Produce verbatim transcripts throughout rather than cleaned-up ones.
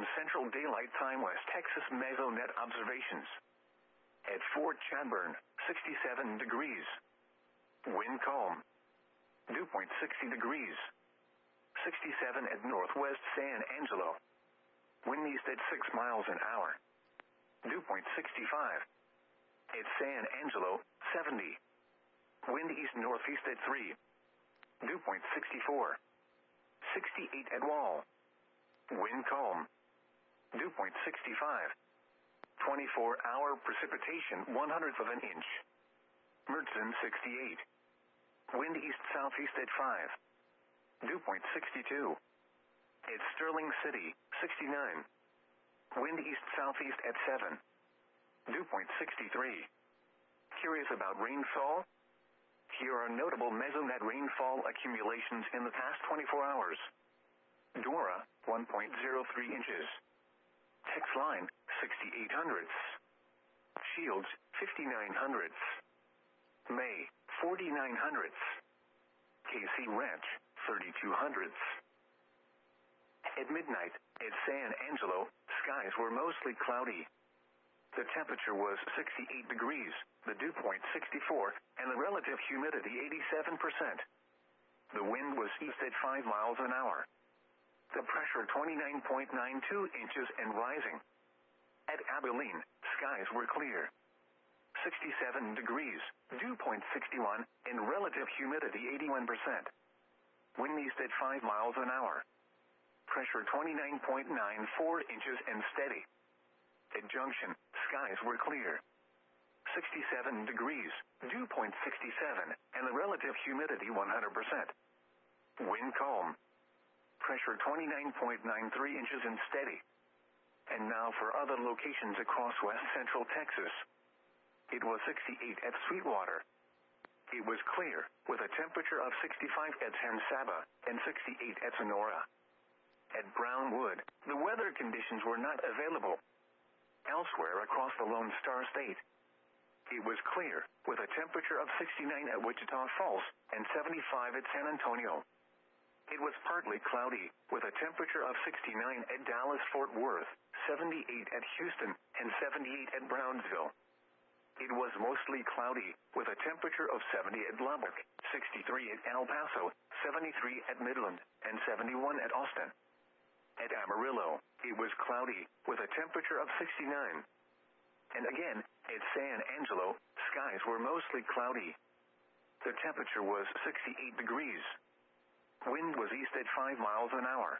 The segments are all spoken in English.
Central Daylight Time West Texas Mesonet observations. At Fort Chadbourne, sixty-seven degrees. Wind calm. Dew point sixty degrees. sixty-seven at Northwest San Angelo. Wind east at six miles an hour. Dew point sixty-five. At San Angelo, seventy. Wind east-northeast at three. Dew point sixty-four. sixty-eight at Wall. Wind calm. Dew point sixty-five. twenty-four hour precipitation one hundredth of an inch. Mertzen sixty-eight. Wind east-southeast at five. Dew point sixty-two. At Sterling City, sixty-nine. Wind east-southeast at seven. Dew point sixty-three. Curious about rainfall? Here are notable mesonet rainfall accumulations in the past twenty-four hours. Dora, one point zero three inches. Texline, sixty-eight hundredths. Shields, fifty-nine hundredths. May, forty-nine hundredths. K C Ranch, thirty-two hundredths. At midnight, at San Angelo, skies were mostly cloudy. The temperature was sixty-eight degrees, the dew point sixty-four, and the relative humidity eighty-seven percent. The wind was east at five miles an hour. The pressure twenty-nine point nine two inches and rising. At Abilene, skies were clear. sixty-seven degrees, dew point sixty-one, and relative humidity eighty-one percent. Wind east at five miles an hour. Pressure twenty-nine point nine four inches and steady. At Junction, skies were clear. sixty-seven degrees, dew point sixty-seven, and the relative humidity one hundred percent. Wind calm. Pressure twenty-nine point nine three inches and steady. And now for other locations across west central Texas. It was sixty-eight at Sweetwater. It was clear, with a temperature of sixty-five at San Saba, and sixty-eight at Sonora. At Brownwood, the weather conditions were not available. Elsewhere across the Lone Star State, it was clear, with a temperature of sixty-nine at Wichita Falls, and seventy-five at San Antonio. It was partly cloudy, with a temperature of sixty-nine at Dallas-Fort Worth, seventy-eight at Houston, and seventy-eight at Brownsville. It was mostly cloudy, with a temperature of seventy at Lubbock, sixty-three at El Paso, seventy-three at Midland, and seventy-one at Austin. At Amarillo, it was cloudy, with a temperature of sixty-nine. And again, at San Angelo, skies were mostly cloudy. The temperature was sixty-eight degrees. Wind was east at five miles an hour.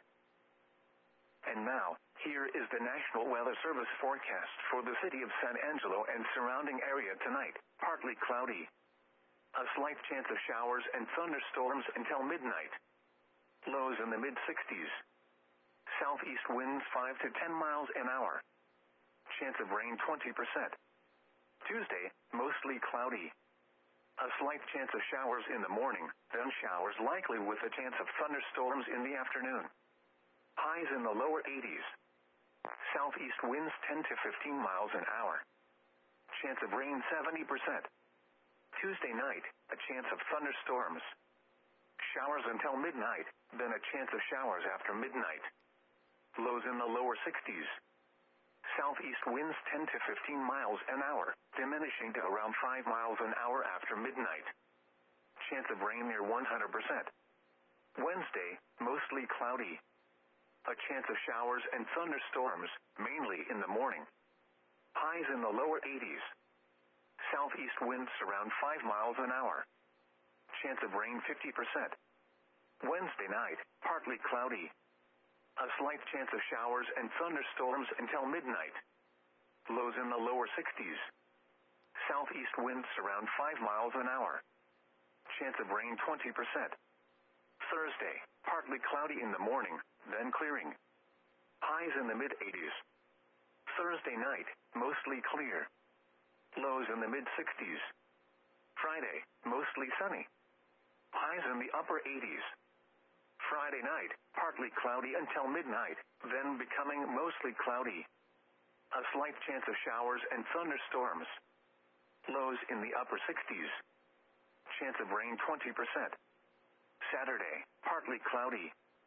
And now, here is the National Weather Service forecast for the city of San Angelo and surrounding area tonight. Partly cloudy. A slight chance of showers and thunderstorms until midnight. Lows in the mid-sixties. Southeast winds five to ten miles an hour. Chance of rain twenty percent. Tuesday, mostly cloudy. A slight chance of showers in the morning, then showers likely with a chance of thunderstorms in the afternoon. Highs in the lower eighties. Southeast winds ten to fifteen miles an hour. Chance of rain seventy percent. Tuesday night, a chance of thunderstorms. Showers until midnight, then a chance of showers after midnight. Lows in the lower sixties. Southeast winds ten to fifteen miles an hour, diminishing to around five miles an hour after midnight. Chance of rain near one hundred percent. Wednesday, mostly cloudy. A chance of showers and thunderstorms, mainly in the morning. Highs in the lower eighties. Southeast winds around five miles an hour. Chance of rain fifty percent. Wednesday night, partly cloudy. A slight chance of showers and thunderstorms until midnight. Lows in the lower sixties. Southeast winds around five miles an hour. Chance of rain twenty percent. Thursday, partly cloudy in the morning, then clearing. Highs in the mid-eighties. Thursday night, mostly clear. Lows in the mid-sixties. Friday, mostly sunny. Highs in the upper eighties. Friday night, partly cloudy until midnight, then becoming mostly cloudy. A slight chance of showers and thunderstorms. Lows in the upper sixties. Chance of rain twenty percent. Saturday, partly cloudy.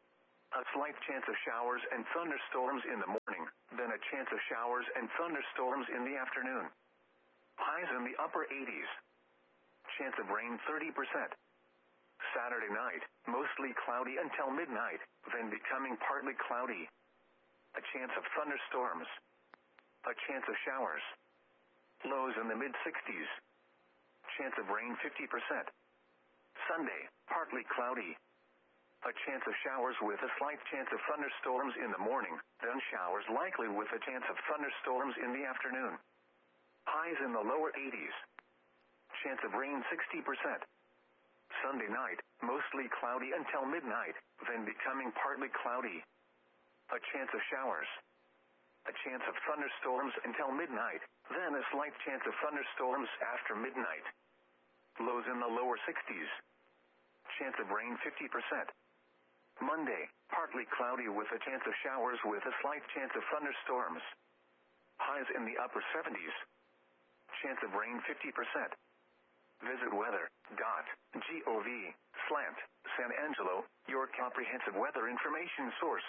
A slight chance of showers and thunderstorms in the morning, then a chance of showers and thunderstorms in the afternoon. Highs in the upper eighties. Chance of rain thirty percent. Saturday night, mostly cloudy until midnight, then becoming partly cloudy. A chance of thunderstorms. A chance of showers. Lows in the mid-sixties. Chance of rain fifty percent. Sunday, partly cloudy. A chance of showers with a slight chance of thunderstorms in the morning, then showers likely with a chance of thunderstorms in the afternoon. Highs in the lower eighties. Chance of rain sixty percent. Sunday night, mostly cloudy until midnight, then becoming partly cloudy. A chance of showers. A chance of thunderstorms until midnight, then a slight chance of thunderstorms after midnight. Lows in the lower sixties. Chance of rain fifty percent. Monday, partly cloudy with a chance of showers with a slight chance of thunderstorms. Highs in the upper seventies. Chance of rain fifty percent. Visit weather dot gov slash San Angelo, your comprehensive weather information source.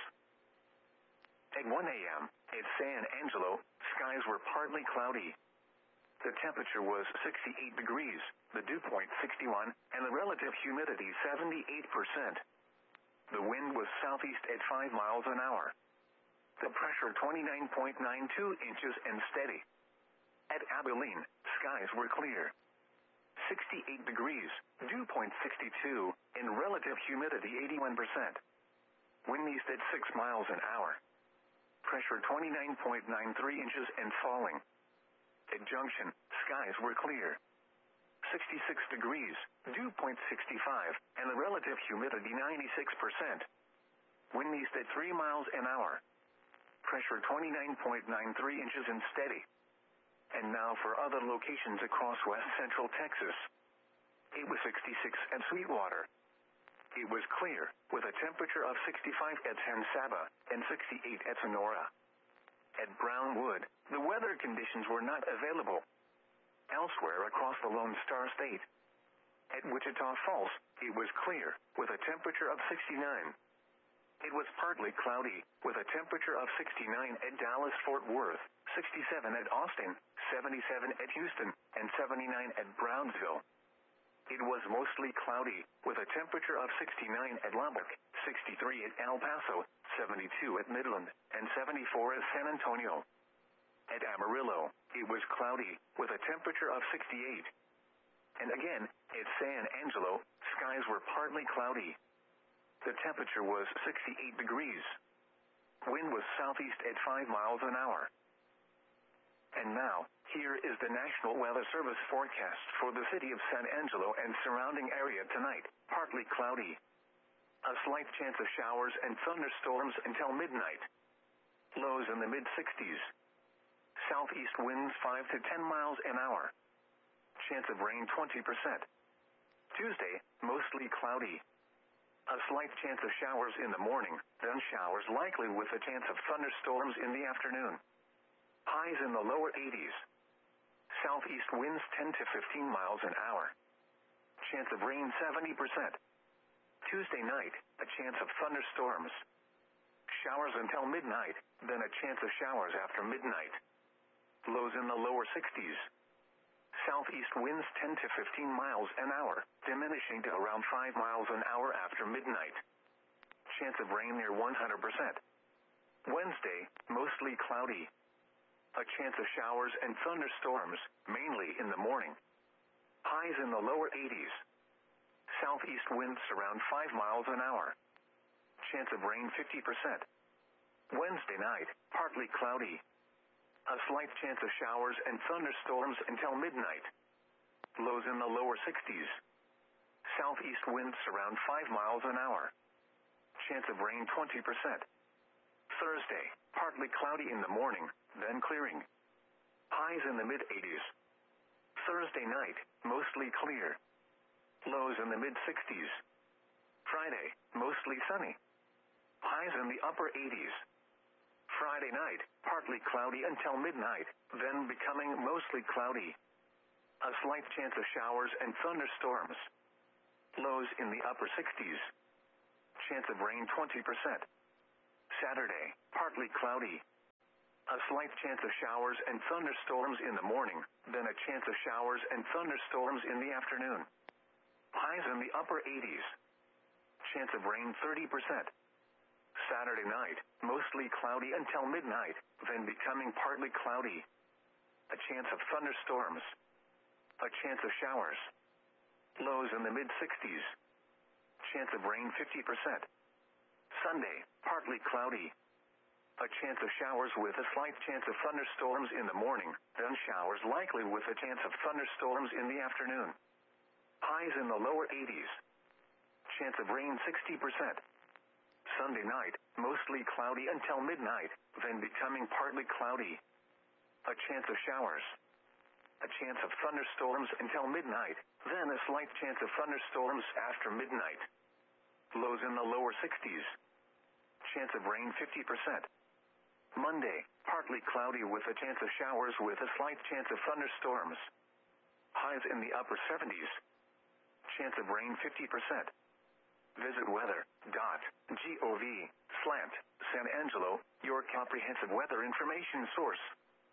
At one a m at San Angelo, skies were partly cloudy. The temperature was sixty-eight degrees, the dew point sixty-one, and the relative humidity seventy-eight percent. The wind was southeast at five miles an hour. The pressure twenty-nine point nine two inches and steady. At Abilene, skies were clear. sixty-eight degrees, dew point sixty-two, and relative humidity eighty-one percent. Wind east at six miles an hour. Pressure twenty-nine point nine three inches and falling. At Junction, skies were clear. sixty-six degrees, dew point sixty-five, and the relative humidity ninety-six percent. Wind east at three miles an hour. Pressure twenty-nine point nine three inches and steady. And now for other locations across west central Texas. It was sixty-six at Sweetwater. It was clear, with a temperature of sixty-five at San Saba and sixty-eight at Sonora. At Brownwood, the weather conditions were not available. Elsewhere across the Lone Star State. At Wichita Falls, it was clear, with a temperature of sixty-nine. It was partly cloudy, with a temperature of sixty-nine at Dallas-Fort Worth, sixty-seven at Austin, seventy-seven at Houston, and seventy-nine at Brownsville. It was mostly cloudy, with a temperature of sixty-nine at Lubbock, sixty-three at El Paso, seventy-two at Midland, and seventy-four at San Antonio. At Amarillo, it was cloudy, with a temperature of sixty-eight. And again, at San Angelo, skies were partly cloudy. The temperature was sixty-eight degrees. Wind was southeast at five miles an hour. And now, here is the National Weather Service forecast for the city of San Angelo and surrounding area tonight. Partly cloudy. A slight chance of showers and thunderstorms until midnight. Lows in the mid-sixties. Southeast winds five to ten miles an hour. Chance of rain twenty percent. Tuesday, mostly cloudy. A slight chance of showers in the morning, then showers likely with a chance of thunderstorms in the afternoon. Highs in the lower eighties. Southeast winds ten to fifteen miles an hour. Chance of rain seventy percent. Tuesday night, a chance of thunderstorms. Showers until midnight, then a chance of showers after midnight. Lows in the lower sixties. Southeast winds ten to fifteen miles an hour, diminishing to around five miles an hour after midnight. Chance of rain near one hundred percent. Wednesday, mostly cloudy. A chance of showers and thunderstorms, mainly in the morning. Highs in the lower eighties. Southeast winds around five miles an hour. Chance of rain fifty percent. Wednesday night, partly cloudy. A slight chance of showers and thunderstorms until midnight. Lows in the lower sixties. Southeast winds around five miles an hour. Chance of rain twenty percent. Thursday, partly cloudy in the morning, then clearing. Highs in the mid-eighties. Thursday night, mostly clear. Lows in the mid-sixties. Friday, mostly sunny. Highs in the upper eighties. Friday night, partly cloudy until midnight, then becoming mostly cloudy. A slight chance of showers and thunderstorms. Lows in the upper sixties. Chance of rain twenty percent. Saturday, partly cloudy. A slight chance of showers and thunderstorms in the morning, then a chance of showers and thunderstorms in the afternoon. Highs in the upper eighties. Chance of rain thirty percent. Saturday night, mostly cloudy until midnight, then becoming partly cloudy. A chance of thunderstorms. A chance of showers. Lows in the mid-sixties. Chance of rain fifty percent. Sunday, partly cloudy. A chance of showers with a slight chance of thunderstorms in the morning, then showers likely with a chance of thunderstorms in the afternoon. Highs in the lower eighties. Chance of rain sixty percent. Sunday night, mostly cloudy until midnight, then becoming partly cloudy. A chance of showers. A chance of thunderstorms until midnight, then a slight chance of thunderstorms after midnight. Lows in the lower sixties. Chance of rain fifty percent. Monday, partly cloudy with a chance of showers with a slight chance of thunderstorms. Highs in the upper seventies. Chance of rain fifty percent. Visit weather dot gov slash San Angelo, your comprehensive weather information source.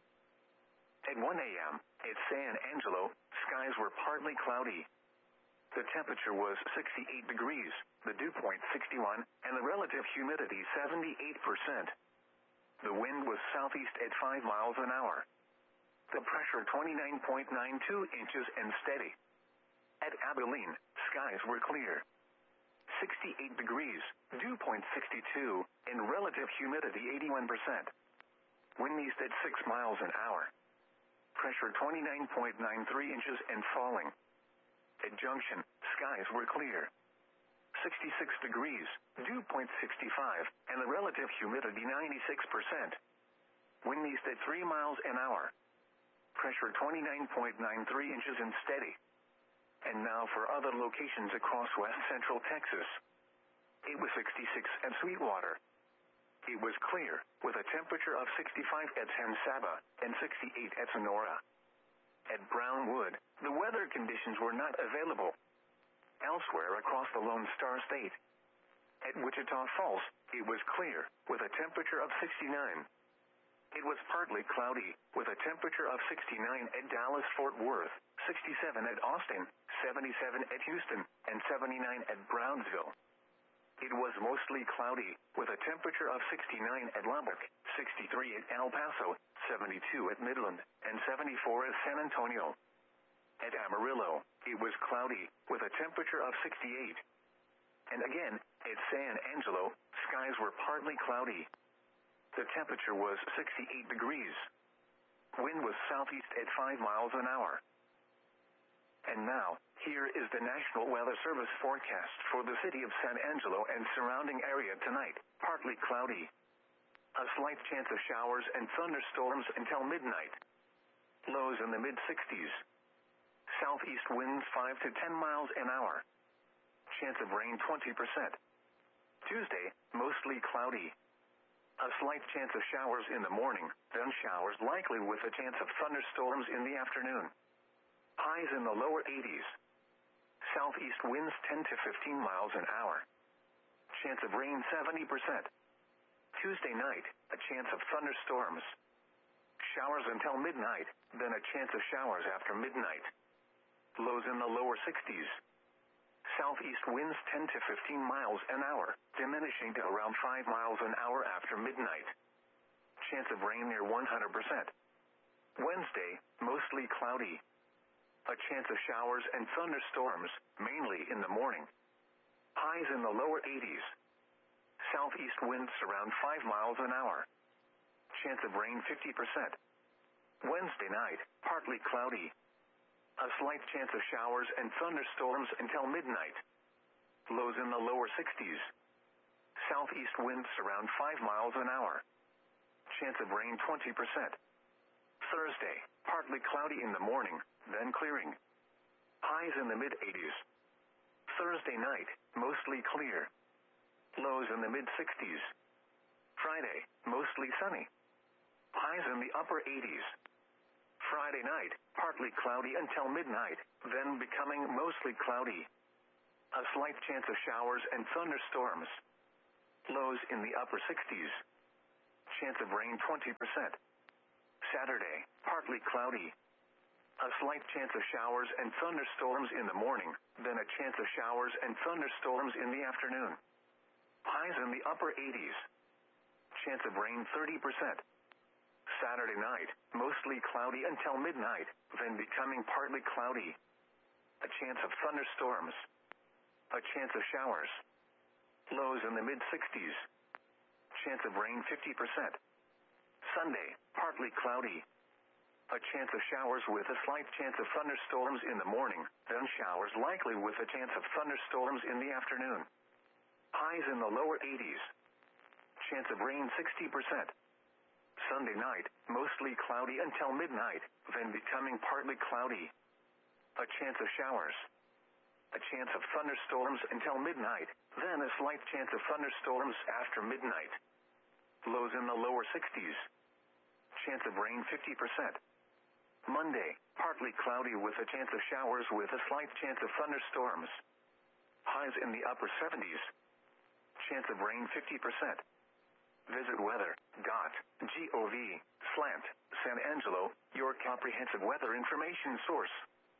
At one a m at San Angelo, skies were partly cloudy. The temperature was sixty-eight degrees, the dew point sixty-one, and the relative humidity seventy-eight percent. The wind was southeast at five miles an hour. The pressure twenty-nine point nine two inches and steady. At Abilene, skies were clear. sixty-eight degrees, dew point sixty-two, and relative humidity eighty-one percent. Wind east at six miles an hour. Pressure twenty-nine point nine three inches and falling. At Junction, skies were clear. sixty-six degrees, dew point sixty-five, and the relative humidity ninety-six percent. Wind east at three miles an hour. Pressure twenty-nine point nine three inches and steady. And now for other locations across west central Texas. It was sixty-six at Sweetwater. It was clear, with a temperature of sixty-five at San Saba and sixty-eight at Sonora. At Brownwood, the weather conditions were not available. Elsewhere across the Lone Star State. At Wichita Falls, it was clear, with a temperature of sixty-nine. It was partly cloudy, with a temperature of sixty-nine at Dallas-Fort Worth, sixty-seven at Austin, seventy-seven at Houston, and seventy-nine at Brownsville. It was mostly cloudy, with a temperature of sixty-nine at Lubbock, sixty-three at El Paso, seventy-two at Midland, and seventy-four at San Antonio. At Amarillo, it was cloudy, with a temperature of sixty-eight. And again, at San Angelo, skies were partly cloudy. The temperature was sixty-eight degrees. Wind was southeast at five miles an hour. And now, here is the National Weather Service forecast for the city of San Angelo and surrounding area tonight. Partly cloudy. A slight chance of showers and thunderstorms until midnight. Lows in the mid-sixties. Southeast winds five to ten miles an hour. Chance of rain twenty percent. Tuesday, mostly cloudy. A slight chance of showers in the morning, then showers likely with a chance of thunderstorms in the afternoon. Highs in the lower eighties. Southeast winds ten to fifteen miles an hour. Chance of rain seventy percent. Tuesday night, a chance of thunderstorms. Showers until midnight, then a chance of showers after midnight. Lows in the lower sixties. Southeast winds ten to fifteen miles an hour, diminishing to around five miles an hour after midnight. Chance of rain near one hundred percent. Wednesday, mostly cloudy. A chance of showers and thunderstorms, mainly in the morning. Highs in the lower eighties. Southeast winds around five miles an hour. Chance of rain fifty percent. Wednesday night, partly cloudy. A slight chance of showers and thunderstorms until midnight. Lows in the lower sixties. Southeast winds around five miles an hour. Chance of rain twenty percent. Thursday, partly cloudy in the morning, then clearing. Highs in the mid-eighties. Thursday night, mostly clear. Lows in the mid-sixties. Friday, mostly sunny. Highs in the upper eighties. Friday night, partly cloudy until midnight, then becoming mostly cloudy. A slight chance of showers and thunderstorms. Lows in the upper sixties. Chance of rain twenty percent. Saturday, partly cloudy. A slight chance of showers and thunderstorms in the morning, then a chance of showers and thunderstorms in the afternoon. Highs in the upper eighties. Chance of rain thirty percent. Saturday night, mostly cloudy until midnight, then becoming partly cloudy. A chance of thunderstorms. A chance of showers. Lows in the mid-sixties. Chance of rain fifty percent. Sunday, partly cloudy. A chance of showers with a slight chance of thunderstorms in the morning, then showers likely with a chance of thunderstorms in the afternoon. Highs in the lower eighties. Chance of rain sixty percent. Sunday night, mostly cloudy until midnight, then becoming partly cloudy. A chance of showers. A chance of thunderstorms until midnight, then a slight chance of thunderstorms after midnight. Lows in the lower sixties. Chance of rain fifty percent. Monday, partly cloudy with a chance of showers with a slight chance of thunderstorms. Highs in the upper seventies. Chance of rain fifty percent. Visit weather dot gov slash San Angelo, your comprehensive weather information source.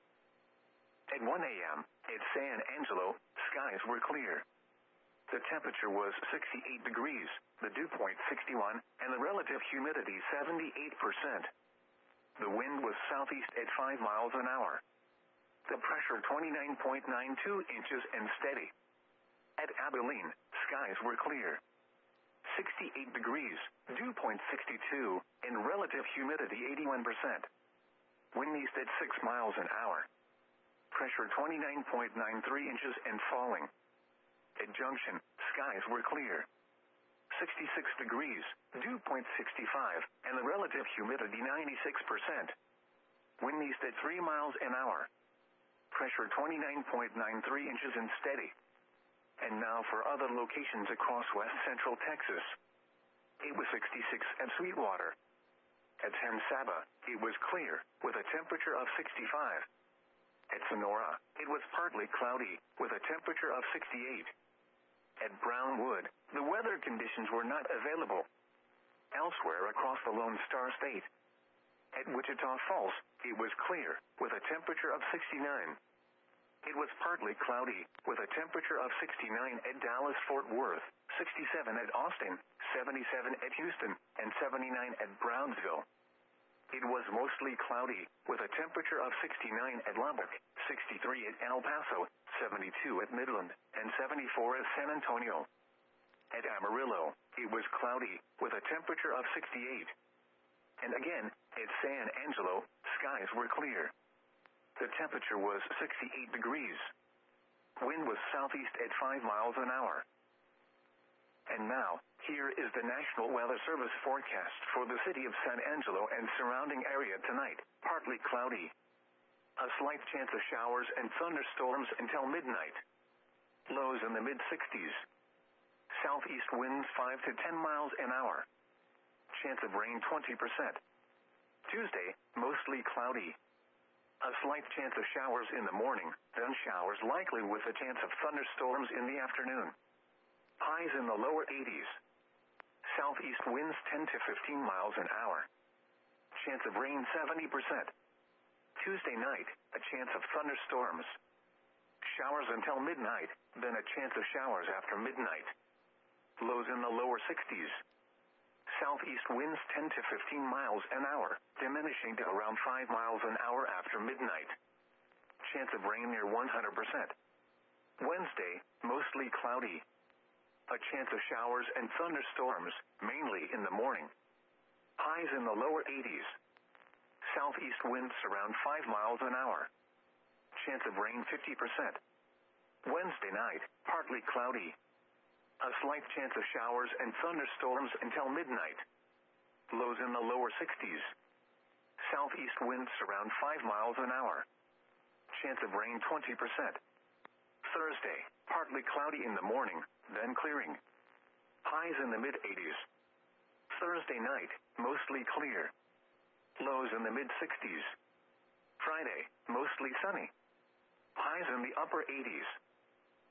At one a.m., at San Angelo, skies were clear. The temperature was sixty-eight degrees, the dew point sixty-one, and the relative humidity seventy-eight percent. The wind was southeast at five miles an hour. The pressure twenty-nine point nine two inches and steady. At Abilene, skies were clear. sixty-eight degrees, dew point sixty-two, and relative humidity eighty-one percent. Wind east at six miles an hour. Pressure twenty-nine point nine three inches and falling. At Junction, skies were clear. sixty-six degrees, dew point sixty-five, and the relative humidity ninety-six percent. Wind east at three miles an hour. Pressure twenty-nine point nine three inches and steady. And now for other locations across west central Texas. It was sixty-six at Sweetwater. At San Saba, it was clear, with a temperature of sixty-five. At Sonora, it was partly cloudy, with a temperature of sixty-eight. At Brownwood, the weather conditions were not available. Elsewhere across the Lone Star State. At Wichita Falls, it was clear, with a temperature of sixty-nine. It was partly cloudy, with a temperature of sixty-nine at Dallas-Fort Worth, sixty-seven at Austin, seventy-seven at Houston, and seventy-nine at Brownsville. It was mostly cloudy, with a temperature of sixty-nine at Lubbock, sixty-three at El Paso, seventy-two at Midland, and seventy-four at San Antonio. At Amarillo, it was cloudy, with a temperature of sixty-eight. And again, at San Angelo, skies were clear. The temperature was sixty-eight degrees. Wind was southeast at five miles an hour. And now, here is the National Weather Service forecast for the city of San Angelo and surrounding area tonight. Partly cloudy. A slight chance of showers and thunderstorms until midnight. Lows in the mid-sixties. Southeast winds five to ten miles an hour. Chance of rain twenty percent. Tuesday, mostly cloudy. A slight chance of showers in the morning, then showers likely with a chance of thunderstorms in the afternoon. Highs in the lower eighties. Southeast winds ten to fifteen miles an hour. Chance of rain seventy percent. Tuesday night, a chance of thunderstorms. Showers until midnight, then a chance of showers after midnight. Lows in the lower sixties. Southeast winds ten to fifteen miles an hour, diminishing to around five miles an hour after midnight. Chance of rain near one hundred percent. Wednesday, mostly cloudy. A chance of showers and thunderstorms, mainly in the morning. Highs in the lower eighties. Southeast winds around five miles an hour. Chance of rain fifty percent. Wednesday night, partly cloudy. A slight chance of showers and thunderstorms until midnight. Lows in the lower sixties. Southeast winds around five miles an hour. Chance of rain twenty percent. Thursday, partly cloudy in the morning, then clearing. Highs in the mid-eighties. Thursday night, mostly clear. Lows in the mid-sixties. Friday, mostly sunny. Highs in the upper eighties.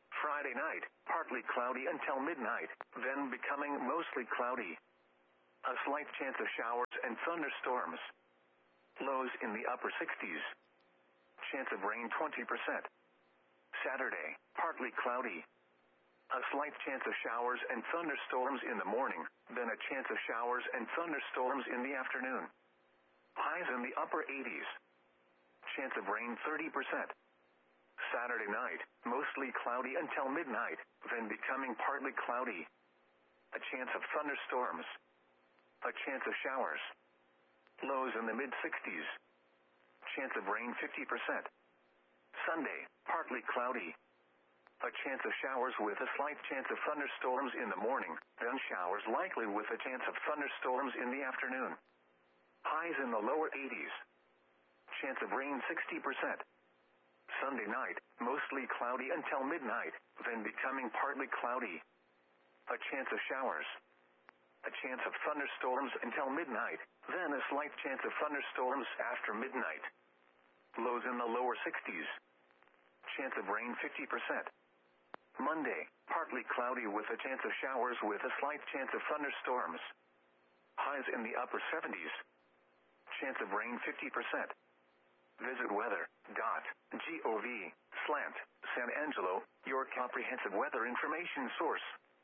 Friday night, partly cloudy until midnight, then becoming mostly cloudy. A slight chance of showers and thunderstorms. Lows in the upper sixties. Chance of rain twenty percent. Saturday, partly cloudy. A slight chance of showers and thunderstorms in the morning, then a chance of showers and thunderstorms in the afternoon. Highs in the upper eighties. Chance of rain thirty percent. Saturday night, mostly cloudy until midnight, then becoming partly cloudy. A chance of thunderstorms. A chance of showers. Lows in the mid-sixties. Chance of rain fifty percent. Sunday, partly cloudy. A chance of showers with a slight chance of thunderstorms in the morning, then showers likely with a chance of thunderstorms in the afternoon. Highs in the lower eighties. Chance of rain sixty percent. Sunday night, mostly cloudy until midnight, then becoming partly cloudy. A chance of showers. A chance of thunderstorms until midnight, then a slight chance of thunderstorms after midnight. Lows in the lower sixties. Chance of rain fifty percent. Monday, partly cloudy with a chance of showers with a slight chance of thunderstorms. Highs in the upper seventies. Chance of rain fifty percent. Visit weather.gov slant San Angelo, your comprehensive weather information source.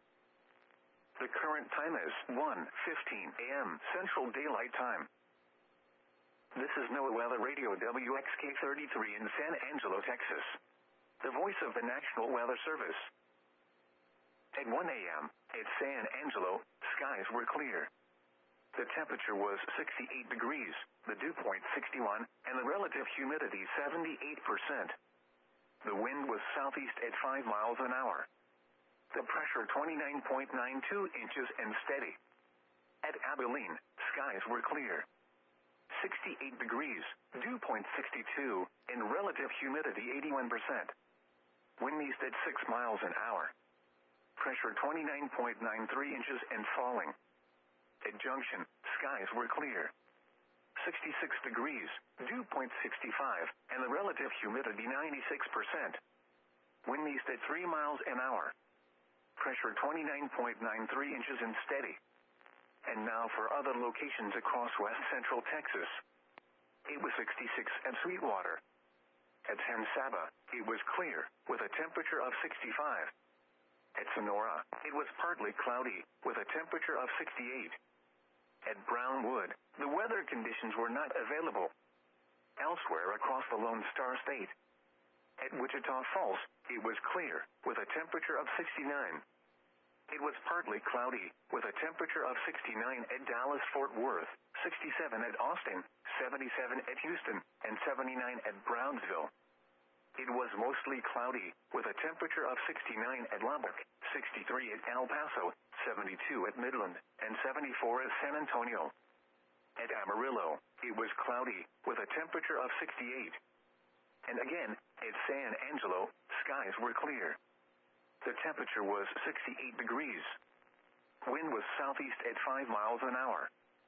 The current time is one fifteen a m Central Daylight Time. This is NOAA Weather Radio W X K thirty-three in San Angelo, Texas. The voice of the National Weather Service. At one a m at San Angelo, skies were clear. The temperature was sixty-eight degrees, the dew point sixty-one, and the relative humidity seventy-eight percent. The wind was southeast at five miles an hour. The pressure twenty-nine point nine two inches and steady. At Abilene, skies were clear. sixty-eight degrees, dew point sixty-two, and relative humidity eighty-one percent. Wind east at six miles an hour. Pressure twenty-nine point nine three inches and falling. At Junction, skies were clear. sixty-six degrees, dew point sixty-five, and the relative humidity ninety-six percent. Wind east at three miles an hour. Pressure twenty-nine point nine three inches and steady. And now for other locations across west central Texas. It was sixty-six at Sweetwater. At San Saba, it was clear, with a temperature of sixty-five. At Sonora, it was partly cloudy, with a temperature of sixty-eight. At Brownwood, the weather conditions were not available. Elsewhere across the Lone Star State. At Wichita Falls, it was clear, with a temperature of sixty-nine. It was partly cloudy, with a temperature of sixty-nine at Dallas-Fort Worth, sixty-seven at Austin, seventy-seven at Houston, and seventy-nine at Brownsville. It was mostly cloudy, with a temperature of sixty-nine at Lubbock, sixty-three at El Paso, seventy-two at Midland, and seventy-four at San Antonio. At Amarillo, it was cloudy, with a temperature of sixty-eight. And again, at San Angelo, skies were clear. The temperature was sixty-eight degrees. Wind was southeast at five miles an hour.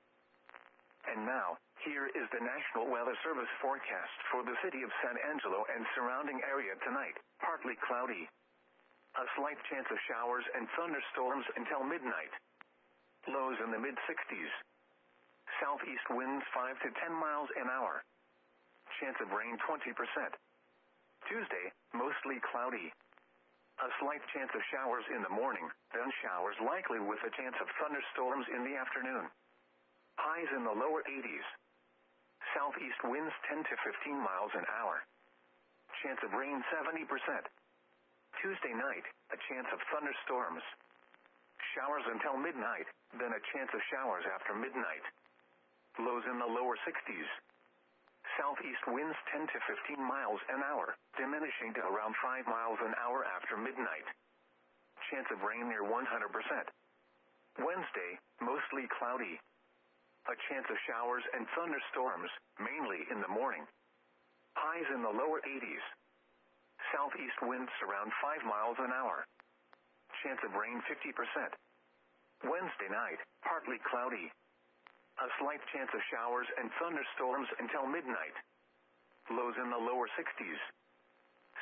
And now, here is the National Weather Service forecast for the city of San Angelo and surrounding area tonight. Partly cloudy. A slight chance of showers and thunderstorms until midnight. Lows in the mid-sixties. Southeast winds five to ten miles an hour. Chance of rain twenty percent. Tuesday, mostly cloudy. A slight chance of showers in the morning, then showers likely with a chance of thunderstorms in the afternoon. Highs in the lower eighties. Southeast winds ten to fifteen miles an hour. Chance of rain seventy percent. Tuesday night, a chance of thunderstorms. Showers until midnight, then a chance of showers after midnight. Lows in the lower sixties. Southeast winds ten to fifteen miles an hour, diminishing to around five miles an hour after midnight. Chance of rain near one hundred percent. Wednesday, mostly cloudy. A chance of showers and thunderstorms, mainly in the morning. Highs in the lower eighties. Southeast winds around five miles an hour. Chance of rain fifty percent. Wednesday night, partly cloudy. A slight chance of showers and thunderstorms until midnight. Lows in the lower sixties.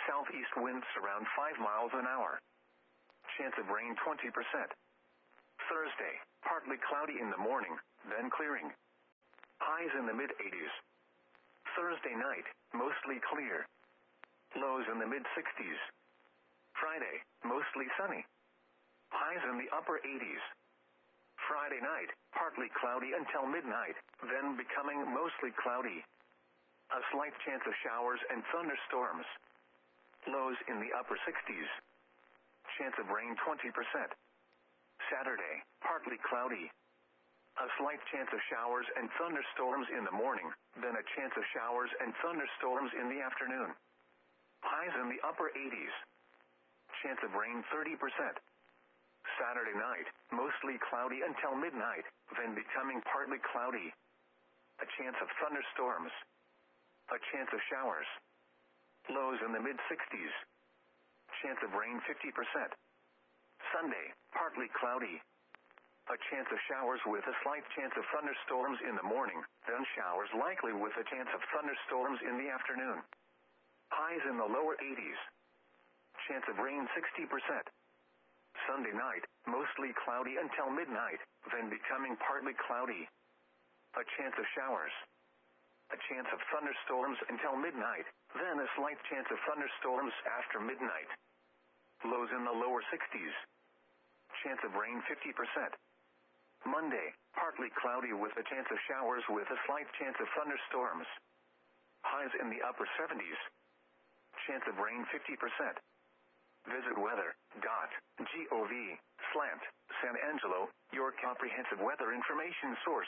Southeast winds around five miles an hour. Chance of rain twenty percent. Thursday, partly cloudy in the morning, then clearing. Highs in the mid eighties. Thursday night, mostly clear. Lows in the mid sixties. Friday, mostly sunny. Highs in the upper eighties. Friday night, partly cloudy until midnight, then becoming mostly cloudy. A slight chance of showers and thunderstorms. Lows in the upper sixties. Chance of rain twenty percent. Saturday, partly cloudy. A slight chance of showers and thunderstorms in the morning, then a chance of showers and thunderstorms in the afternoon. Highs in the upper eighties. Chance of rain thirty percent. Saturday night, mostly cloudy until midnight, then becoming partly cloudy. A chance of thunderstorms. A chance of showers. Lows in the mid sixties. Chance of rain fifty percent. Sunday, partly cloudy. A chance of showers with a slight chance of thunderstorms in the morning, then showers likely with a chance of thunderstorms in the afternoon. Highs in the lower eighties. Chance of rain sixty percent. Sunday night, mostly cloudy until midnight, then becoming partly cloudy. A chance of showers. A chance of thunderstorms until midnight, then a slight chance of thunderstorms after midnight. Lows in the lower sixties. Chance of rain fifty percent. Monday, partly cloudy with a chance of showers with a slight chance of thunderstorms. Highs in the upper seventies. Chance of rain fifty percent. Visit weather dot gov slash San Angelo, your comprehensive weather information source.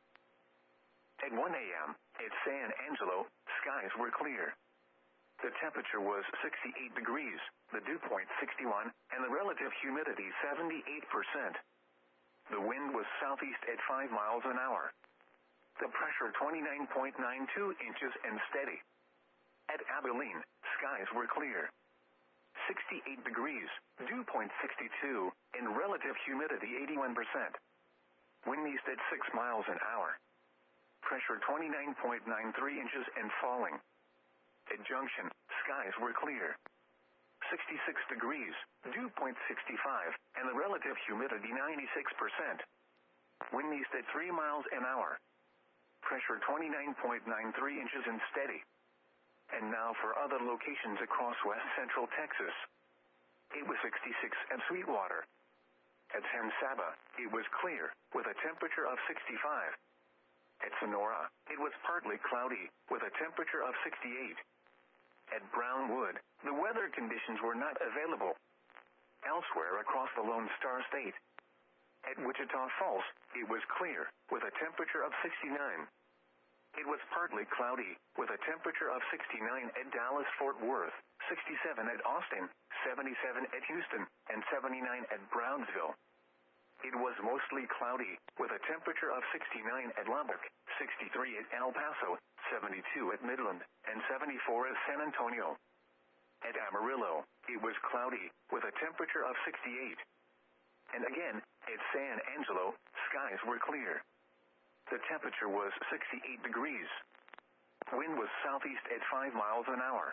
At one a.m., at San Angelo, skies were clear. The temperature was sixty-eight degrees, the dew point sixty-one, and the relative humidity seventy-eight percent. The wind was southeast at five miles an hour. The pressure twenty-nine point nine two inches and steady. At Abilene, skies were clear. sixty-eight degrees, dew point sixty-two, and relative humidity eighty-one percent. Wind east at six miles an hour. Pressure twenty-nine point nine three inches and falling. At Junction, skies were clear. sixty-six degrees, dew point sixty-five, and the relative humidity ninety-six percent. Wind east at three miles an hour. Pressure twenty-nine point nine three inches and steady. And now for other locations across west central Texas. It was sixty-six at Sweetwater. At San Saba, it was clear, with a temperature of sixty-five. At Sonora, it was partly cloudy, with a temperature of sixty-eight. At Brownwood, the weather conditions were not available. Elsewhere across the Lone Star State. At Wichita Falls, it was clear, with a temperature of sixty-nine. It was partly cloudy, with a temperature of sixty-nine at Dallas-Fort Worth, sixty-seven at Austin, seventy-seven at Houston, and seventy-nine at Brownsville. It was mostly cloudy, with a temperature of sixty-nine at Lubbock, sixty-three at El Paso, seventy-two at Midland, and seventy-four at San Antonio. At Amarillo, it was cloudy, with a temperature of sixty-eight. And again, at San Angelo, skies were clear. The temperature was sixty-eight degrees. Wind was southeast at five miles an hour.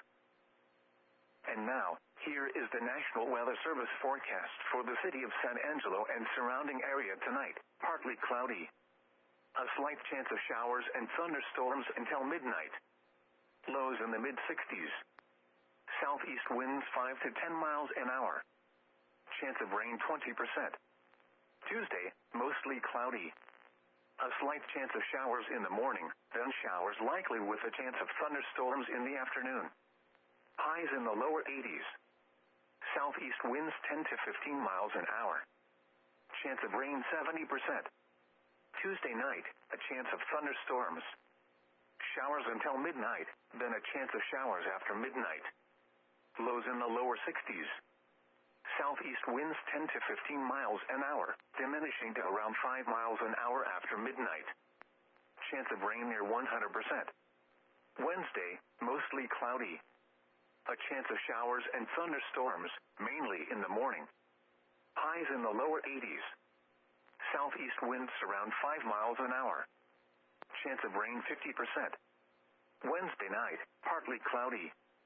And now, here is the National Weather Service forecast for the city of San Angelo and surrounding area tonight. Partly cloudy. A slight chance of showers and thunderstorms until midnight. Lows in the mid sixties. Southeast winds five to ten miles an hour. Chance of rain twenty percent. Tuesday, mostly cloudy. A slight chance of showers in the morning, then showers likely with a chance of thunderstorms in the afternoon. Highs in the lower eighties. Southeast winds ten to fifteen miles an hour. Chance of rain seventy percent. Tuesday night, a chance of thunderstorms. Showers until midnight, then a chance of showers after midnight. Lows in the lower sixties. Southeast winds ten to fifteen miles an hour, diminishing to around five miles an hour after midnight. Chance of rain near one hundred percent. Wednesday, mostly cloudy. A chance of showers and thunderstorms, mainly in the morning. Highs in the lower eighties. Southeast winds around five miles an hour. Chance of rain fifty percent. Wednesday night, partly cloudy.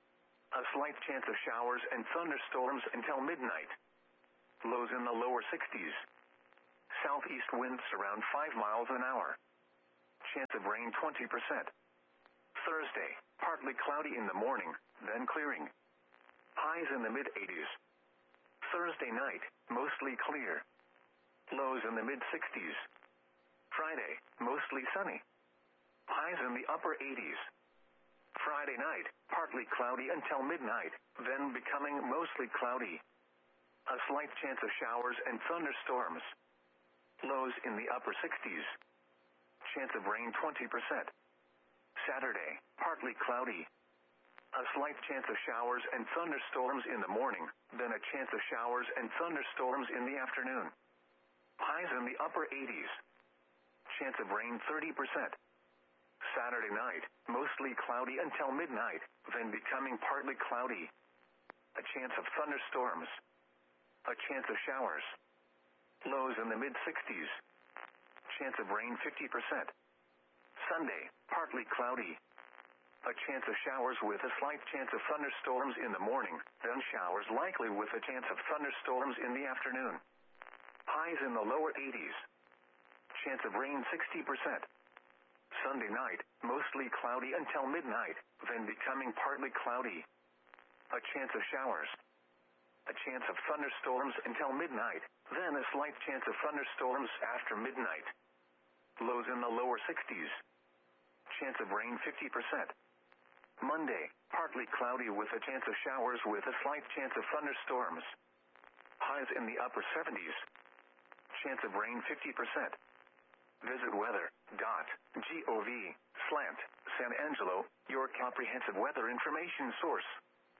A slight chance of showers and thunderstorms until midnight. Lows in the lower sixties. Southeast winds around five miles an hour. Chance of rain twenty percent. Thursday, partly cloudy in the morning, then clearing. Highs in the mid-eighties. Thursday night, mostly clear. Lows in the mid-sixties. Friday, mostly sunny. Highs in the upper eighties. Friday night, partly cloudy until midnight, then becoming mostly cloudy. A slight chance of showers and thunderstorms. Lows in the upper sixties. Chance of rain twenty percent. Saturday, partly cloudy. A slight chance of showers and thunderstorms in the morning, then a chance of showers and thunderstorms in the afternoon. Highs in the upper eighties. Chance of rain thirty percent. Saturday night, mostly cloudy until midnight, then becoming partly cloudy. A chance of thunderstorms. A chance of showers. Lows in the mid-sixties. Chance of rain fifty percent. Sunday, partly cloudy. A chance of showers with a slight chance of thunderstorms in the morning, then showers likely with a chance of thunderstorms in the afternoon. Highs in the lower eighties. Chance of rain sixty percent. Sunday night, mostly cloudy until midnight, then becoming partly cloudy. A chance of showers. A chance of thunderstorms until midnight, then a slight chance of thunderstorms after midnight. Lows in the lower sixties. Chance of rain fifty percent. Monday, partly cloudy with a chance of showers with a slight chance of thunderstorms. Highs in the upper seventies. Chance of rain fifty percent. Visit weather dot gov slant San Angelo, your comprehensive weather information source.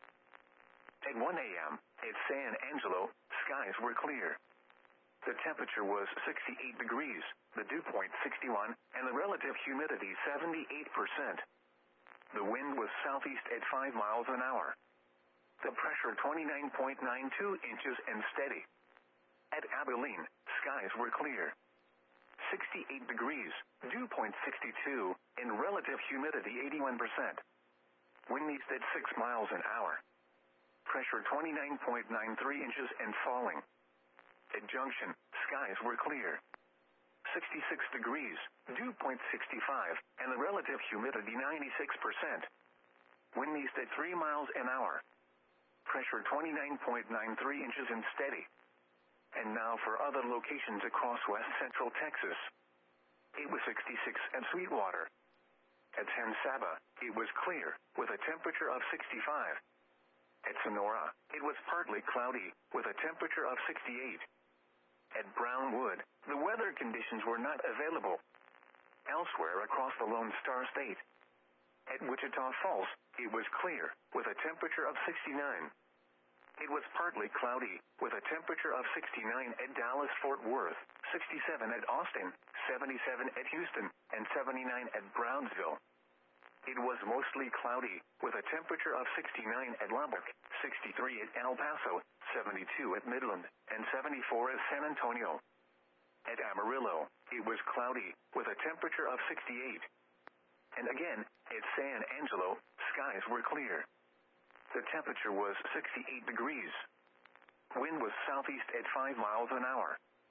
At one a.m., at San Angelo, skies were clear. The temperature was sixty-eight degrees, the dew point sixty-one, and the relative humidity seventy-eight percent. The wind was southeast at five miles an hour. The pressure twenty-nine point nine two inches and steady. At Abilene, skies were clear. sixty-eight degrees, dew point sixty-two, and relative humidity eighty-one percent. Wind east at six miles an hour. Pressure twenty-nine point nine three inches and falling. At Junction, skies were clear. sixty-six degrees, dew point sixty-five, and the relative humidity ninety-six percent. Wind east at three miles an hour. Pressure twenty-nine point nine three inches and steady. And now for other locations across west central Texas. It was sixty-six at Sweetwater. At San Saba, it was clear, with a temperature of sixty-five. At Sonora, it was partly cloudy, with a temperature of sixty-eight. At Brownwood, the weather conditions were not available. Elsewhere across the Lone Star State. At Wichita Falls, it was clear, with a temperature of sixty-nine. It was partly cloudy, with a temperature of sixty-nine at Dallas-Fort Worth, sixty-seven at Austin, seventy-seven at Houston, and seventy-nine at Brownsville. It was mostly cloudy, with a temperature of sixty-nine at Lubbock, sixty-three at El Paso, seventy-two at Midland, and seventy-four at San Antonio. At Amarillo, it was cloudy, with a temperature of sixty-eight. And again, at San Angelo, skies were clear. The temperature was sixty-eight degrees. Wind was southeast at five miles an hour.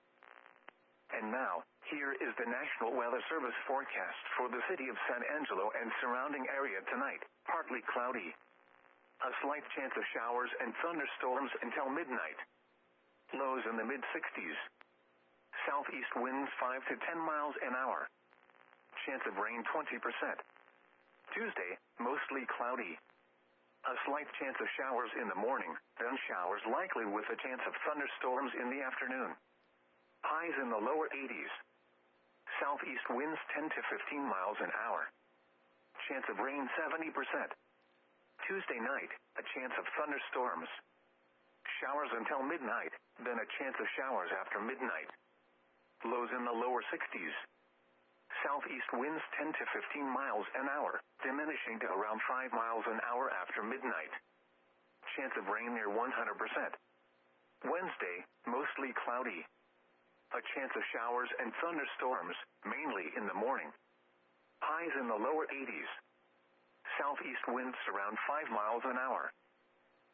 And now, here is the National Weather Service forecast for the city of San Angelo and surrounding area tonight. Partly cloudy. A slight chance of showers and thunderstorms until midnight. Lows in the mid-sixties. Southeast winds five to ten miles an hour. Chance of rain twenty percent. Tuesday, mostly cloudy. A slight chance of showers in the morning, then showers likely with a chance of thunderstorms in the afternoon. Highs in the lower eighties. Southeast winds ten to fifteen miles an hour. Chance of rain seventy percent. Tuesday night, a chance of thunderstorms. Showers until midnight, then a chance of showers after midnight. Lows in the lower sixties. Southeast winds ten to fifteen miles an hour, diminishing to around five miles an hour after midnight. Chance of rain near one hundred percent. Wednesday, mostly cloudy. A chance of showers and thunderstorms, mainly in the morning. Highs in the lower eighties. Southeast winds around five miles an hour.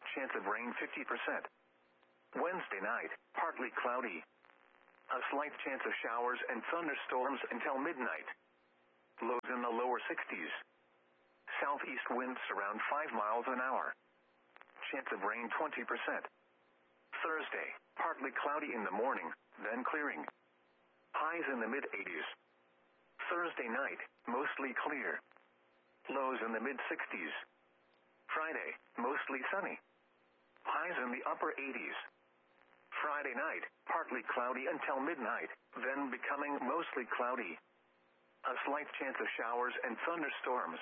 Chance of rain fifty percent. Wednesday night, partly cloudy. A slight chance of showers and thunderstorms until midnight. Lows in the lower sixties. Southeast winds around five miles an hour. Chance of rain twenty percent. Thursday, partly cloudy in the morning, then clearing. Highs in the mid eighties. Thursday night, mostly clear. Lows in the mid sixties. Friday, mostly sunny. Highs in the upper eighties. Friday night, partly cloudy until midnight, then becoming mostly cloudy. A slight chance of showers and thunderstorms.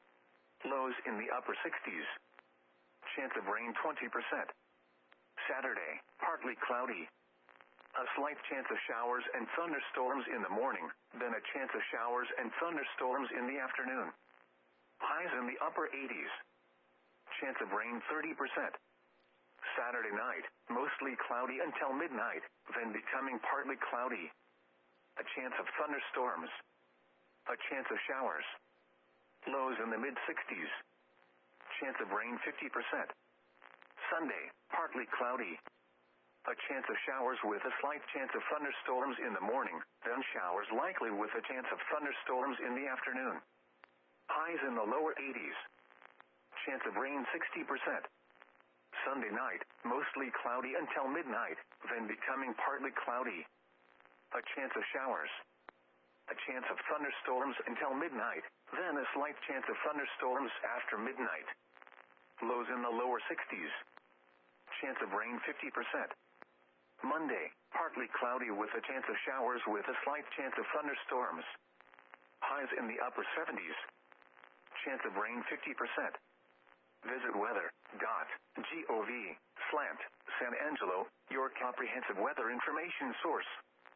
Lows in the upper sixties. Chance of rain twenty percent. Saturday, partly cloudy. A slight chance of showers and thunderstorms in the morning, then a chance of showers and thunderstorms in the afternoon. Highs in the upper eighties. Chance of rain thirty percent. Saturday night, mostly cloudy until midnight, then becoming partly cloudy. A chance of thunderstorms. A chance of showers. Lows in the mid sixties. Chance of rain fifty percent. Sunday, partly cloudy. A chance of showers with a slight chance of thunderstorms in the morning, then showers likely with a chance of thunderstorms in the afternoon. Highs in the lower eighties. Chance of rain sixty percent. Sunday night, mostly cloudy until midnight, then becoming partly cloudy. A chance of showers. A chance of thunderstorms until midnight, then a slight chance of thunderstorms after midnight. Lows in the lower sixties. Chance of rain fifty percent. Monday, partly cloudy with a chance of showers with a slight chance of thunderstorms. Highs in the upper seventies. Chance of rain fifty percent. Visit weather dot gov slant San Angelo, your comprehensive weather information source.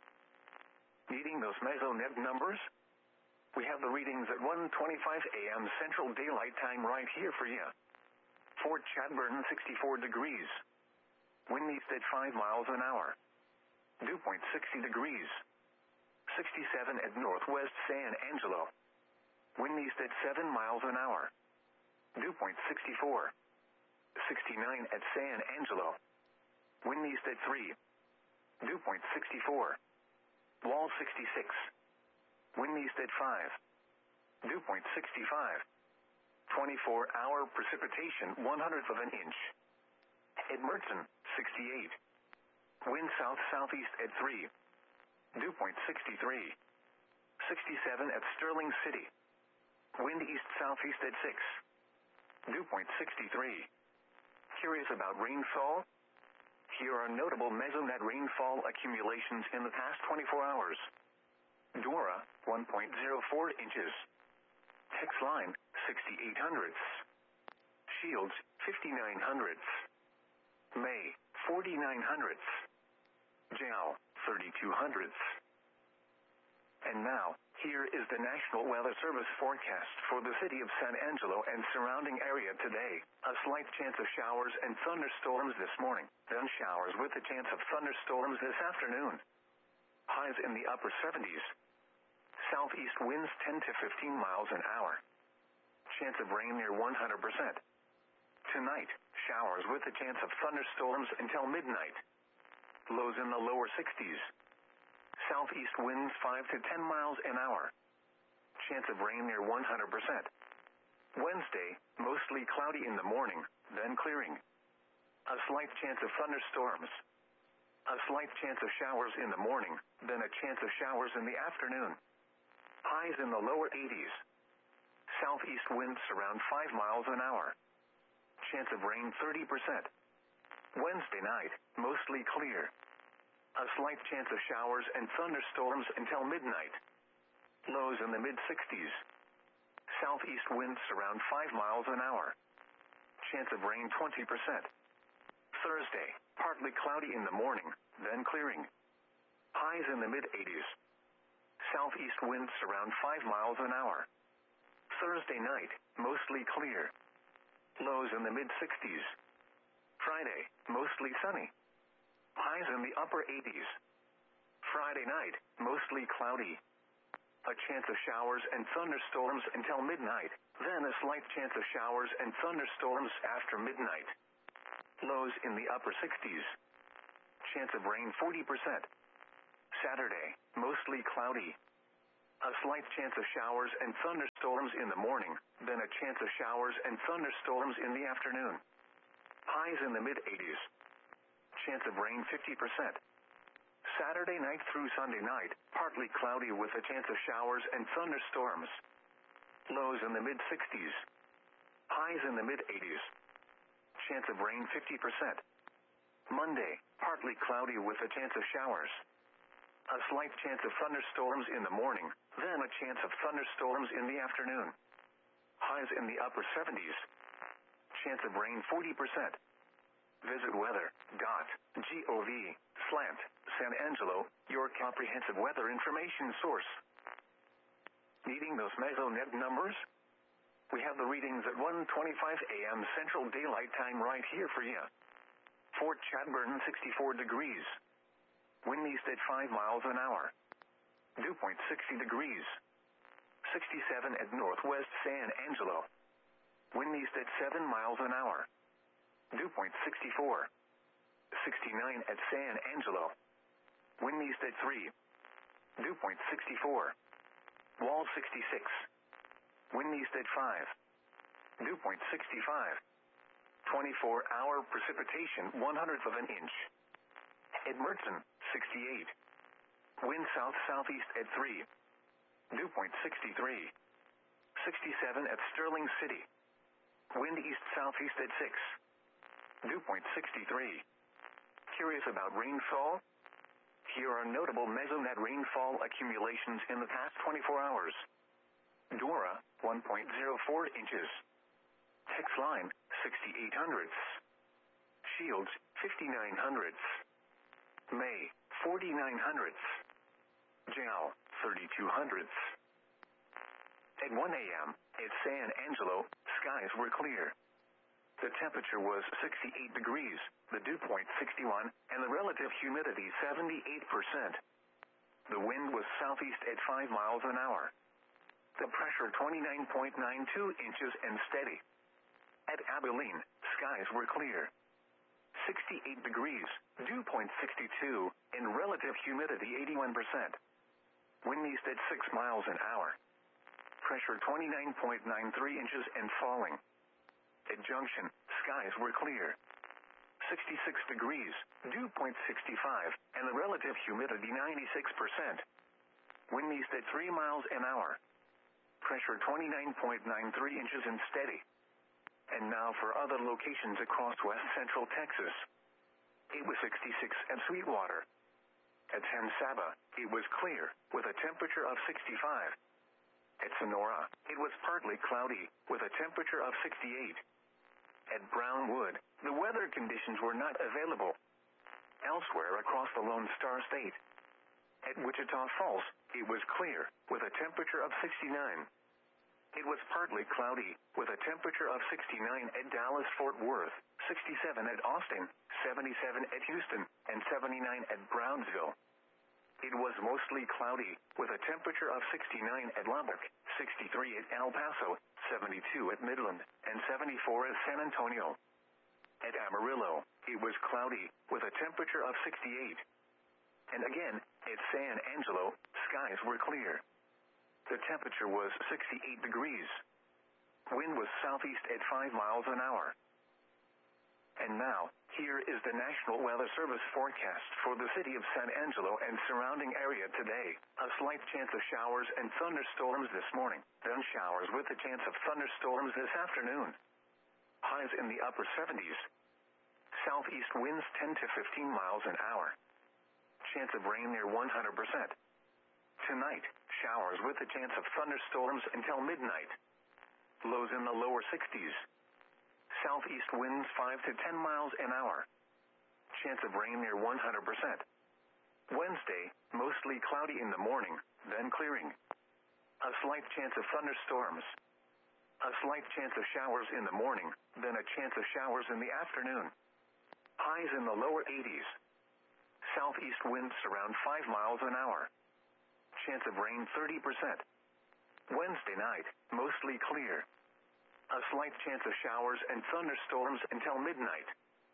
Needing those Mesonet numbers? We have the readings at one twenty-five a m Central Daylight Time right here for you. Fort Chadbourne sixty-four degrees. Wind east at five miles an hour. Dew point sixty degrees. sixty-seven at Northwest San Angelo. Wind east at seven miles an hour. Dew point sixty-four. sixty-nine at San Angelo. Wind east at three. Dew point sixty-four. Wall sixty-six. Wind east at five. Dew point sixty-five. twenty-four hour precipitation one hundredth of an inch. At Mertzen, sixty-eight. Wind south-southeast at three. Dew point sixty-three. sixty-seven at Sterling City. Wind east-southeast at six. Dew point sixty-three. Curious about rainfall? Here are notable Mesonet rainfall accumulations in the past twenty-four hours. Dora, one point zero four inches. Texline, sixty-eight hundredths. Shields, fifty-nine hundredths. May, forty-nine hundredths. Jow, thirty-two hundredths. And now, here is the National Weather Service forecast for the city of San Angelo and surrounding area today. A slight chance of showers and thunderstorms this morning, then showers with a chance of thunderstorms this afternoon. Highs in the upper seventies. Southeast winds ten to fifteen miles an hour. Chance of rain near one hundred percent. Tonight, showers with a chance of thunderstorms until midnight. Lows in the lower sixties. Southeast winds five to ten miles an hour. Chance of rain near one hundred percent. Wednesday, mostly cloudy in the morning, then clearing. A slight chance of thunderstorms. A slight chance of showers in the morning, then a chance of showers in the afternoon. Highs in the lower eighties. Southeast winds around five miles an hour. Chance of rain thirty percent. Wednesday night, mostly clear. A slight chance of showers and thunderstorms until midnight. Lows in the mid sixties. Southeast winds around five miles an hour. Chance of rain twenty percent. Thursday, partly cloudy in the morning, then clearing. Highs in the mid eighties. Southeast winds around five miles an hour. Thursday night, mostly clear. Lows in the mid sixties. Friday, mostly sunny. Highs in the upper eighties. Friday night, mostly cloudy. A chance of showers and thunderstorms until midnight, then a slight chance of showers and thunderstorms after midnight. Lows in the upper sixties. Chance of rain forty percent. Saturday, mostly cloudy. A slight chance of showers and thunderstorms in the morning, then a chance of showers and thunderstorms in the afternoon. Highs in the mid-eighties. Chance of rain fifty percent. Saturday night through Sunday night, partly cloudy with a chance of showers and thunderstorms. Lows in the mid-sixties. Highs in the mid-eighties. Chance of rain fifty percent. Monday, partly cloudy with a chance of showers. A slight chance of thunderstorms in the morning, then a chance of thunderstorms in the afternoon. Highs in the upper seventies. Chance of rain forty percent. Visit weather.gov slant San Angelo, your comprehensive weather information source. Needing those Mesonet numbers? We have the readings at one twenty-five a m Central Daylight Time right here for you. Fort Chadbourne, sixty-four degrees. Wind east at five miles an hour. Dew point sixty degrees. sixty-seven at Northwest San Angelo. Wind east at seven miles an hour. Dew point sixty-four. sixty-nine at San Angelo. Wind east at three. Dew point sixty-four. Wall sixty-six. Wind east at five. Dew point sixty-five. twenty-four hour precipitation one hundredth of an inch. Edmerson, sixty-eight. Wind south-southeast at three. Dew point sixty-three. sixty-seven at Sterling City. Wind east-southeast at six. Dew point sixty-three. Curious about rainfall? Here are notable Mesonet rainfall accumulations in the past twenty-four hours. Dora, one point zero four inches. Texline, sixty-eight hundredths. Shields, fifty-nine hundredths. May, forty-nine hundredths. Jal, thirty-two hundredths. At one a m, at San Angelo, skies were clear. The temperature was sixty-eight degrees, the dew point sixty-one, and the relative humidity seventy-eight percent. The wind was southeast at five miles an hour. The pressure twenty-nine point nine two inches and steady. At Abilene, skies were clear. sixty-eight degrees, dew point sixty-two, and relative humidity eighty-one percent. Wind east at six miles an hour. Pressure twenty-nine point nine three inches and falling. At Junction, skies were clear. sixty-six degrees, dew point sixty-five, and the relative humidity ninety-six percent. Wind east at three miles an hour. Pressure twenty-nine point nine three inches and steady. And now for other locations across west central Texas. It was sixty-six at Sweetwater. At San Saba, it was clear, with a temperature of sixty-five. At Sonora, it was partly cloudy, with a temperature of sixty-eight. At Brownwood, the weather conditions were not available. Elsewhere across the Lone Star State. At Wichita Falls, it was clear, with a temperature of sixty-nine. It was partly cloudy, with a temperature of sixty-nine at Dallas-Fort Worth, sixty-seven at Austin, seventy-seven at Houston, and seventy-nine at Brownsville. It was mostly cloudy, with a temperature of sixty-nine at Lubbock, sixty-three at El Paso, seventy-two at Midland, and seventy-four at San Antonio. At Amarillo, it was cloudy, with a temperature of sixty-eight. And again, at San Angelo, skies were clear. The temperature was sixty-eight degrees. Wind was southeast at five miles an hour. And now, here is the National Weather Service forecast for the city of San Angelo and surrounding area today. A slight chance of showers and thunderstorms this morning, then showers with a chance of thunderstorms this afternoon. Highs in the upper seventies. Southeast winds ten to fifteen miles an hour. Chance of rain near one hundred percent. Tonight, showers with a chance of thunderstorms until midnight. Lows in the lower sixties. Southeast winds five to ten miles an hour. Chance of rain near one hundred percent. Wednesday, mostly cloudy in the morning, then clearing. A slight chance of thunderstorms. A slight chance of showers in the morning, then a chance of showers in the afternoon. Highs in the lower eighties. Southeast winds around five miles an hour. Chance of rain thirty percent. Wednesday night, mostly clear. A slight chance of showers and thunderstorms until midnight.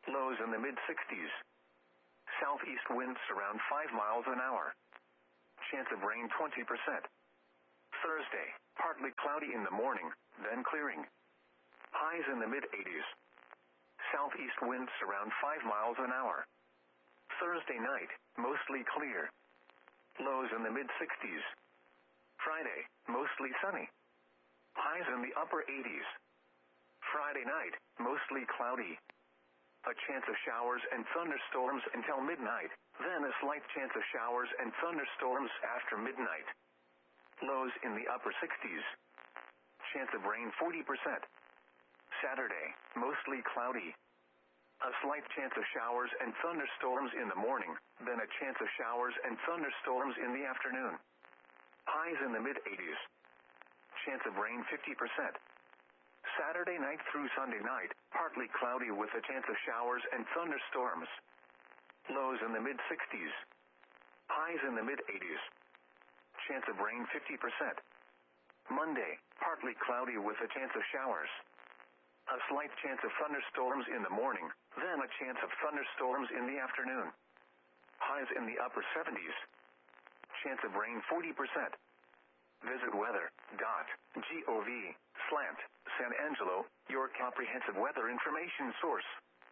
Lows in the mid sixties. Southeast winds around five miles an hour. Chance of rain twenty percent. Thursday, partly cloudy in the morning, then clearing. Highs in the mid eighties. Southeast winds around five miles an hour. Thursday night, mostly clear. Lows in the mid sixties. Friday, mostly sunny. Highs in the upper eighties. Friday night, mostly cloudy. A chance of showers and thunderstorms until midnight, then a slight chance of showers and thunderstorms after midnight. Lows in the upper sixties. Chance of rain forty percent. Saturday, mostly cloudy. A slight chance of showers and thunderstorms in the morning, then a chance of showers and thunderstorms in the afternoon. Highs in the mid eighties. Chance of rain fifty percent. Saturday night through Sunday night, partly cloudy with a chance of showers and thunderstorms. Lows in the mid sixties. Highs in the mid eighties. Chance of rain fifty percent. Monday, partly cloudy with a chance of showers. A slight chance of thunderstorms in the morning, then a chance of thunderstorms in the afternoon. Highs in the upper seventies. Chance of rain forty percent. Visit weather dot gov slant San Angelo, your comprehensive weather information source.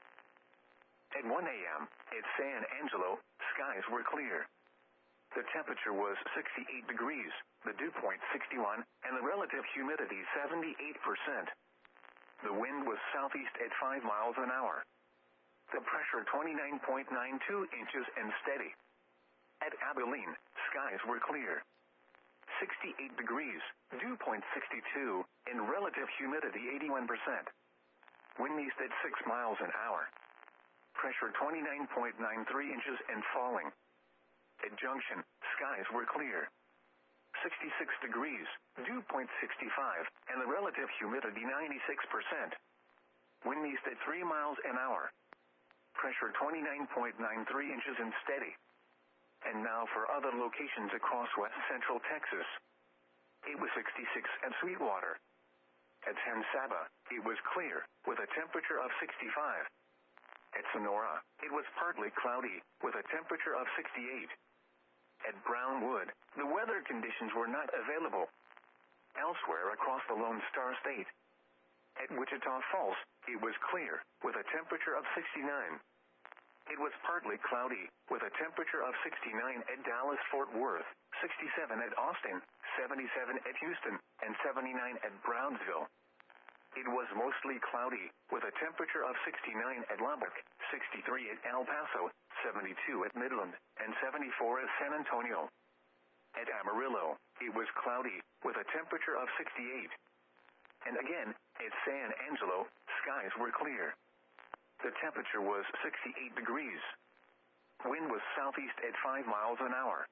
At one a m at San Angelo, skies were clear. The temperature was sixty-eight degrees, the dew point sixty-one, and the relative humidity seventy-eight percent. The wind was southeast at five miles an hour. The pressure twenty-nine point nine two inches and steady. At Abilene, skies were clear. sixty-eight degrees, dew point sixty-two, and relative humidity eighty-one percent. Wind east at six miles an hour. Pressure twenty-nine point nine three inches and falling. At Junction, skies were clear. sixty-six degrees, dew point sixty-five, and the relative humidity ninety-six percent. Wind east at three miles an hour. Pressure twenty-nine point nine three inches and steady. And now for other locations across west central Texas. It was sixty-six at Sweetwater. At San Saba, it was clear, with a temperature of sixty-five. At Sonora, it was partly cloudy, with a temperature of sixty-eight. At Brownwood, the weather conditions were not available. Elsewhere across the Lone Star State. At Wichita Falls, it was clear, with a temperature of sixty-nine. It was partly cloudy, with a temperature of sixty-nine at Dallas-Fort Worth, sixty-seven at Austin, seventy-seven at Houston, and seventy-nine at Brownsville. It was mostly cloudy, with a temperature of sixty-nine at Lubbock, sixty-three at El Paso, seventy-two at Midland, and seventy-four at San Antonio. At Amarillo, it was cloudy, with a temperature of sixty-eight. And again, at San Angelo, skies were clear. The temperature was sixty-eight degrees. Wind was southeast at five miles an hour.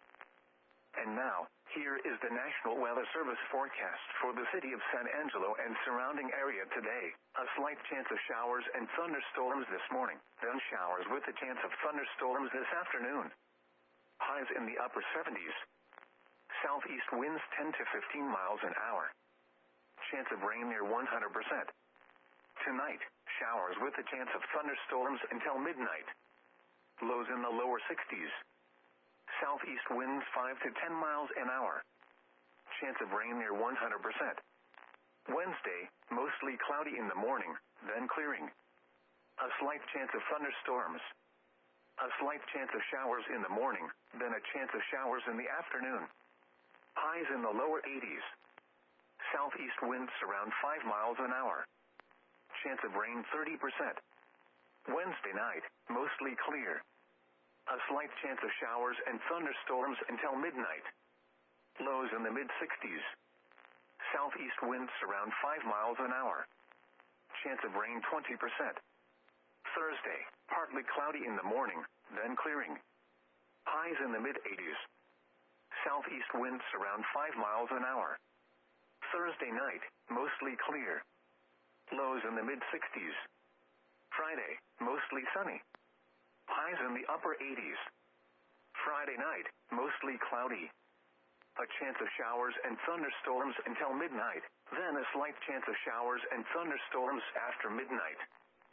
And now, here is the National Weather Service forecast for the city of San Angelo and surrounding area today. A slight chance of showers and thunderstorms this morning, then showers with a chance of thunderstorms this afternoon. Highs in the upper seventies. Southeast winds ten to fifteen miles an hour. Chance of rain near one hundred percent. Tonight, showers with a chance of thunderstorms until midnight. Lows in the lower sixties. Southeast winds five to ten miles an hour. Chance of rain near one hundred percent. Wednesday, mostly cloudy in the morning, then clearing. A slight chance of thunderstorms. A slight chance of showers in the morning, then a chance of showers in the afternoon. Highs in the lower eighties. Southeast winds around five miles an hour. Chance of rain thirty percent. Wednesday night, mostly clear. A slight chance of showers and thunderstorms until midnight. Lows in the mid sixties. Southeast winds around five miles an hour. Chance of rain twenty percent. Thursday, partly cloudy in the morning, then clearing. Highs in the mid eighties. Southeast winds around five miles an hour. Thursday night, mostly clear. Lows in the mid sixties. Friday, mostly sunny. Highs in the upper eighties. Friday night, mostly cloudy. A chance of showers and thunderstorms until midnight, then a slight chance of showers and thunderstorms after midnight.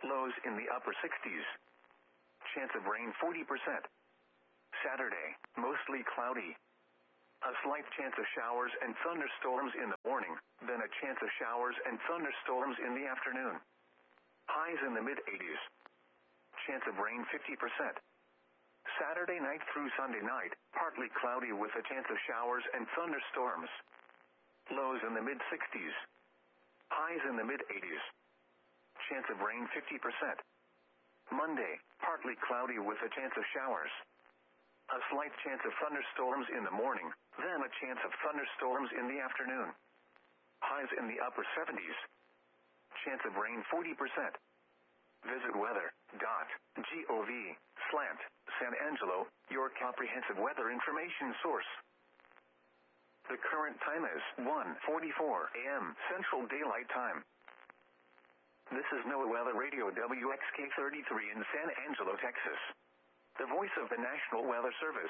Lows in the upper sixties. Chance of rain forty percent. Saturday, mostly cloudy. A slight chance of showers and thunderstorms in the morning, then a chance of showers and thunderstorms in the afternoon. Highs in the mid-eighties. Chance of rain fifty percent. Saturday night through Sunday night, partly cloudy with a chance of showers and thunderstorms. Lows in the mid-sixties. Highs in the mid-eighties. Chance of rain fifty percent. Monday, partly cloudy with a chance of showers. A slight chance of thunderstorms in the morning, then a chance of thunderstorms in the afternoon. Highs in the upper seventies. Chance of rain forty percent. Visit weather dot gov slash San Angelo, your comprehensive weather information source. The current time is one forty-four a m Central Daylight Time. This is NOAA Weather Radio W X K thirty-three in San Angelo, Texas. The voice of the National Weather Service.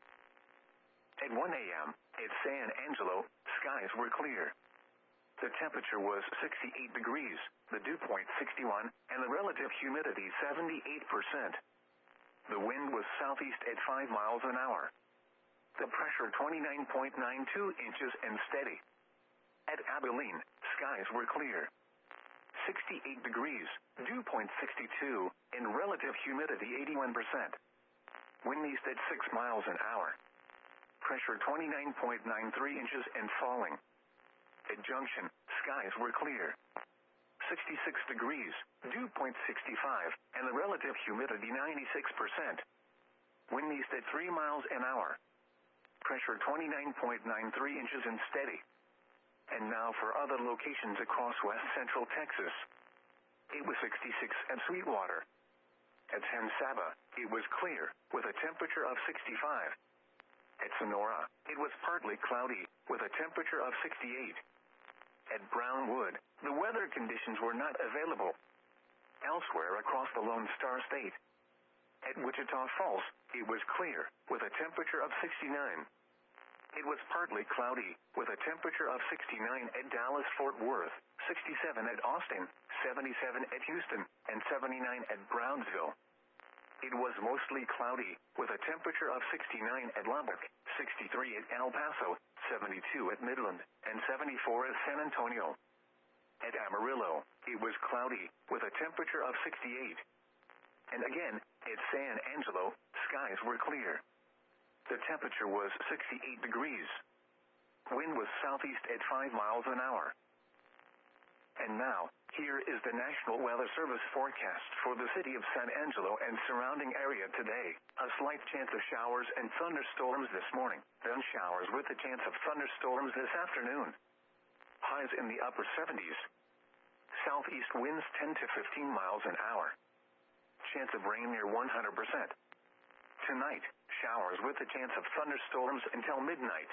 At one a m at San Angelo, skies were clear. The temperature was sixty-eight degrees, the dew point sixty-one, and the relative humidity seventy-eight percent. The wind was southeast at five miles an hour. The pressure twenty-nine point nine two inches and steady. At Abilene, skies were clear. sixty-eight degrees, dew point sixty-two, and relative humidity eighty-one percent. Wind east at six miles an hour. Pressure twenty-nine point nine three inches and falling. At Junction, skies were clear. sixty-six degrees, dew point sixty-five, and the relative humidity ninety-six percent. Wind east at three miles an hour. Pressure twenty-nine point nine three inches and steady. And now for other locations across west central Texas. It was sixty-six at Sweetwater. At San Saba, it was clear, with a temperature of sixty-five. At Sonora, it was partly cloudy, with a temperature of sixty-eight. At Brownwood, the weather conditions were not available. Elsewhere across the Lone Star State. At Wichita Falls, it was clear, with a temperature of sixty-nine. It was partly cloudy, with a temperature of sixty-nine at Dallas-Fort Worth, sixty-seven at Austin, seventy-seven at Houston, and seventy-nine at Brownsville. It was mostly cloudy, with a temperature of sixty-nine at Lubbock, sixty-three at El Paso, seventy-two at Midland, and seventy-four at San Antonio. At Amarillo, it was cloudy, with a temperature of sixty-eight. And again, at San Angelo, skies were clear. The temperature was sixty-eight degrees. Wind was southeast at five miles an hour. And now, here is the National Weather Service forecast for the city of San Angelo and surrounding area today. A slight chance of showers and thunderstorms this morning, then showers with a chance of thunderstorms this afternoon. Highs in the upper seventies. Southeast winds ten to fifteen miles an hour. Chance of rain near one hundred percent. Tonight, showers with a chance of thunderstorms until midnight.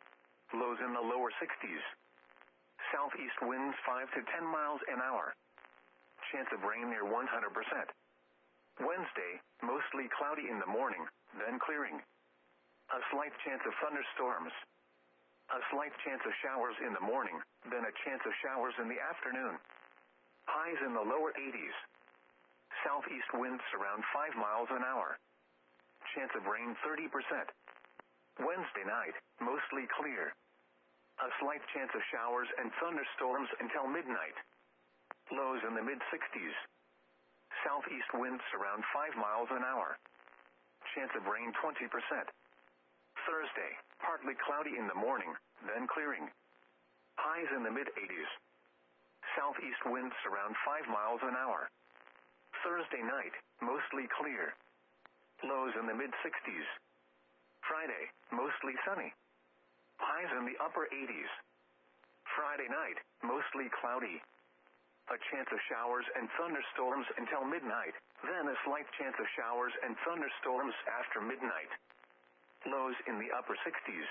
Lows in the lower sixties. Southeast winds five to ten miles an hour. Chance of rain near one hundred percent. Wednesday, mostly cloudy in the morning, then clearing. A slight chance of thunderstorms. A slight chance of showers in the morning, then a chance of showers in the afternoon. Highs in the lower eighties. Southeast winds around five miles an hour. Chance of rain thirty percent. Wednesday night, mostly clear. A slight chance of showers and thunderstorms until midnight. Lows in the mid-sixties. Southeast winds around five miles an hour. Chance of rain twenty percent. Thursday, partly cloudy in the morning, then clearing. Highs in the mid-eighties. Southeast winds around five miles an hour. Thursday night, mostly clear. Lows in the mid-sixties. Friday, mostly sunny. Highs in the upper eighties. Friday night, mostly cloudy. A chance of showers and thunderstorms until midnight, then a slight chance of showers and thunderstorms after midnight. Lows in the upper sixties.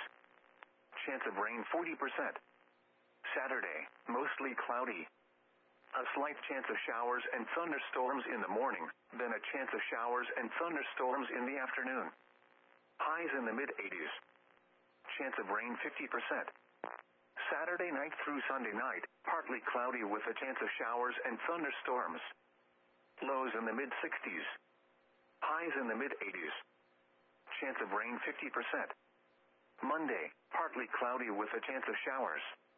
Chance of rain forty percent. Saturday, mostly cloudy. A slight chance of showers and thunderstorms in the morning, then a chance of showers and thunderstorms in the afternoon. Highs in the mid-eighties. Chance of rain fifty percent. Saturday night through Sunday night, partly cloudy with a chance of showers and thunderstorms. Lows in the mid sixties. Highs in the mid eighties. Chance of rain fifty percent. Monday, partly cloudy with a chance of showers.